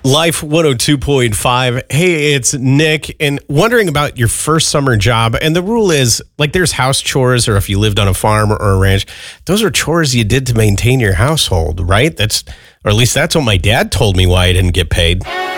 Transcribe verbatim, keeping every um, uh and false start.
Life one oh two point five. Hey, it's Nick, and wondering about your first summer job. And the rule is, like, there's house chores, or if you lived on a farm or a ranch, those are chores you did to maintain your household, right? That's, or at least that's what my dad told me why I didn't get paid.